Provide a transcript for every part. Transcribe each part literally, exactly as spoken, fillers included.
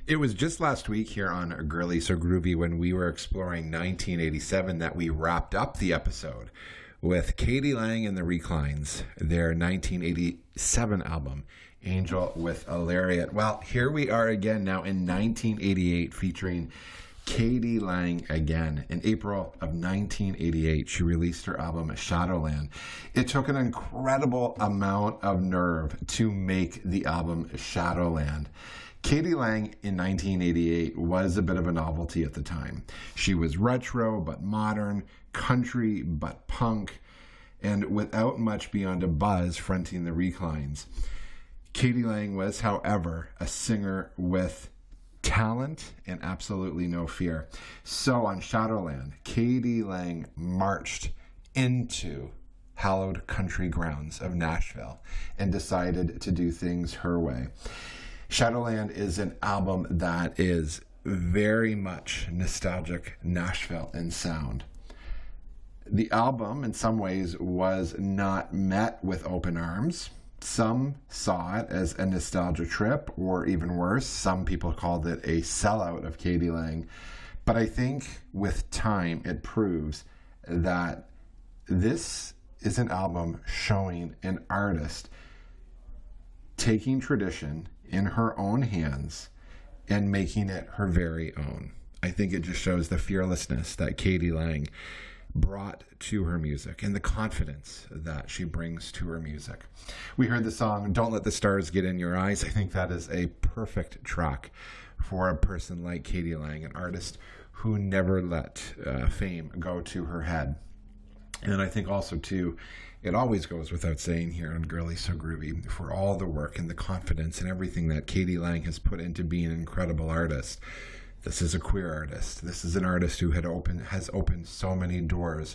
It was just last week here on Girly So Groovy when we were exploring nineteen eighty-seven that we wrapped up the episode with k d lang and the Reclines, their nineteen eighty-seven album, Angel with a Lariat. Well, here we are again now in nineteen eighty-eight featuring k d lang again. In April of nineteen eighty-eight, she released her album Shadowland. It took an incredible amount of nerve to make the album Shadowland. k d lang in nineteen eighty-eight was a bit of a novelty at the time. She was retro but modern, country but punk, and without much beyond a buzz fronting the Reclines. k d lang was, however, a singer with talent and absolutely no fear. So on Shadowland, k d lang marched into hallowed country grounds of Nashville and decided to do things her way. Shadowland is an album that is very much nostalgic Nashville in sound. The album, in some ways, was not met with open arms. Some saw it as a nostalgia trip, or even worse, some people called it a sellout of k d lang. But I think with time, it proves that this is an album showing an artist taking tradition in her own hands and making it her very own. I think it just shows the fearlessness that k d lang brought to her music and the confidence that she brings to her music. We heard the song Don't Let the Stars Get in Your Eyes. I think that is a perfect track for a person like k d lang, an artist who never let uh, fame go to her head. And I think also, too, it always goes without saying here on Girly So Groovy, for all the work and the confidence and everything that k d lang has put into being an incredible artist. This is a queer artist. This is an artist who had opened, has opened so many doors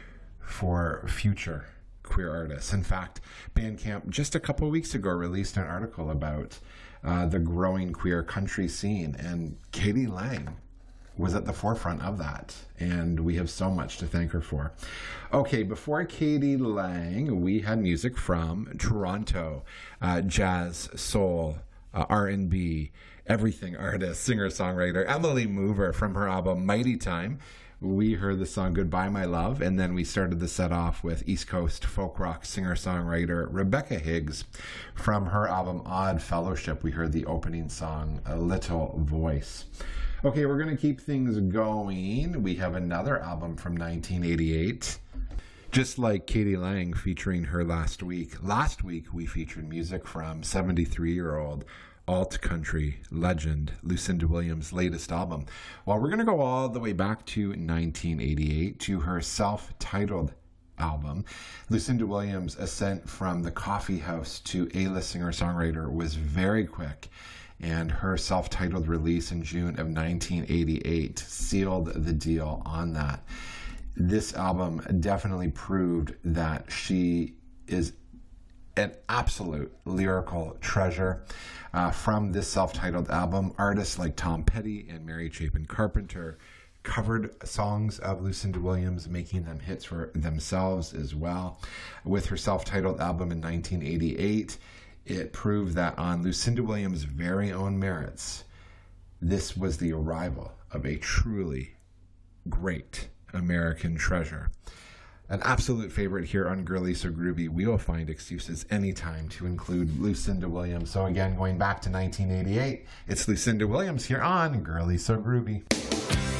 for future queer artists. In fact, Bandcamp just a couple of weeks ago released an article about uh, the growing queer country scene, and k d lang was at the forefront of that, and we have so much to thank her for. Okay, before k d lang, we had music from Toronto, uh, jazz, soul, uh, R and B, everything artist, singer-songwriter Emily Mover from her album Mighty Time. We heard the song Goodbye My Love, and then we started the set off with East Coast folk rock singer-songwriter Rebecca Higgs from her album Odd Fellowship. We heard the opening song A Little Voice. Okay, we're going to keep things going. We have another album from nineteen eighty-eight. Just like k d lang featuring her last week. Last week, we featured music from seventy-three-year-old alt country legend Lucinda Williams' latest album. Well, we're going to go all the way back to nineteen eighty-eight to her self-titled album. Lucinda Williams' ascent from the coffee house to A-list singer-songwriter was very quick, and her self-titled release in June of nineteen eighty-eight sealed the deal on that. This album definitely proved that she is an absolute lyrical treasure. Uh, from this self-titled album, artists like Tom Petty and Mary Chapin Carpenter covered songs of Lucinda Williams, making them hits for themselves as well. With her self-titled album in nineteen eighty-eight, it proved that on Lucinda Williams' very own merits, this was the arrival of a truly great American treasure. An absolute favorite here on Girly So Groovy. We will find excuses anytime to include Lucinda Williams. So again, going back to nineteen eighty-eight, it's Lucinda Williams here on Girly So Groovy.